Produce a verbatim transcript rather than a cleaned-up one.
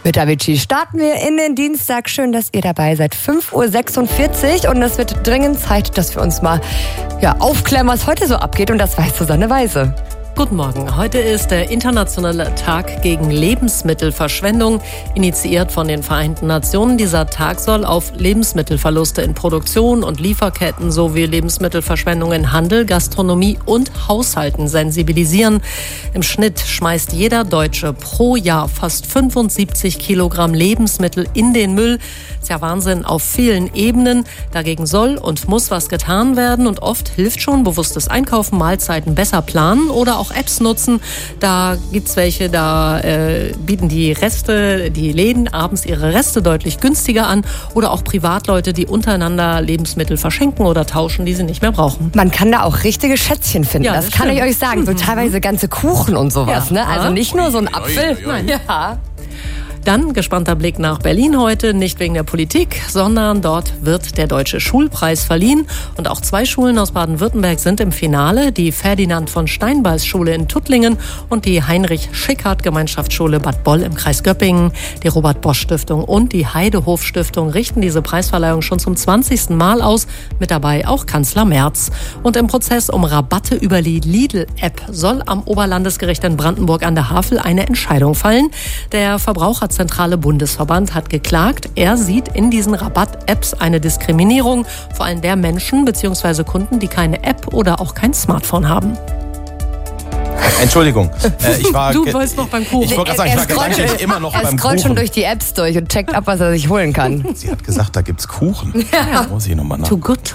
Mit Avicii starten wir in den Dienstag. Schön, dass ihr dabei seid. fünf Uhr sechsundvierzig und es wird dringend Zeit, dass wir uns mal ja, aufklären, was heute so abgeht. Und das weiß Susanne Weise. Guten Morgen. Heute ist der internationale Tag gegen Lebensmittelverschwendung, initiiert von den Vereinten Nationen. Dieser Tag soll auf Lebensmittelverluste in Produktion und Lieferketten sowie Lebensmittelverschwendung in Handel, Gastronomie und Haushalten sensibilisieren. Im Schnitt schmeißt jeder Deutsche pro Jahr fast fünfundsiebzig Kilogramm Lebensmittel in den Müll. Das ist ja Wahnsinn auf vielen Ebenen. Dagegen soll und muss was getan werden und oft hilft schon bewusstes Einkaufen, Mahlzeiten besser planen oder auch Apps nutzen. Da gibt's welche, da äh, bieten die Reste, die Läden abends ihre Reste deutlich günstiger an oder auch Privatleute, die untereinander Lebensmittel verschenken oder tauschen, die sie nicht mehr brauchen. Man kann da auch richtige Schätzchen finden, Ja, das, das kann stimmt. ich euch sagen. So teilweise ganze Kuchen und sowas, Ja. ne? Also nicht nur so ein Apfel. ui, ui. Ja. Dann gespannter Blick nach Berlin heute, nicht wegen der Politik, sondern dort wird der Deutsche Schulpreis verliehen. Und auch zwei Schulen aus Baden-Württemberg sind im Finale, die Ferdinand von Steinbeis Schule in Tuttlingen und die Heinrich-Schickhardt-Gemeinschaftsschule Bad Boll im Kreis Göppingen. Die Robert-Bosch-Stiftung und die Heidehof-Stiftung richten diese Preisverleihung schon zum zwanzigsten Mal aus, mit dabei auch Kanzler Merz. Und im Prozess um Rabatte über die Lidl-App soll am Oberlandesgericht in Brandenburg an der Havel eine Entscheidung fallen. Der Verbraucher Zentrale Bundesverband hat geklagt. Er sieht in diesen Rabatt-Apps eine Diskriminierung, vor allem der Menschen bzw. Kunden, die keine App oder auch kein Smartphone haben. Entschuldigung, äh, ich war... Du wolltest noch beim Kuchen. Ich wollte gerade sagen, ich war gedanklich immer noch Er beim scrollt schon Kuchen. durch die Apps durch und checkt ab, was er sich holen kann. Sie hat gesagt, da gibt's Kuchen. Ja. Muss ich nochmal nach. Too good